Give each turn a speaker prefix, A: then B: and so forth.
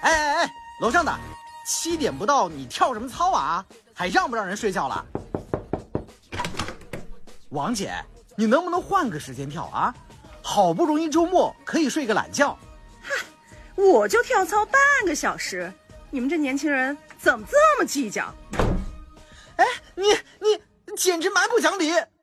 A: 哎，楼上的，7点不到你跳什么操啊？还让不让人睡觉了？王姐，你能不能换个时间跳啊？好不容易周末可以睡个懒觉。
B: 嗨，我就跳操半个小时，你们这年轻人怎么这么计较？
A: 哎，你简直蛮不讲理！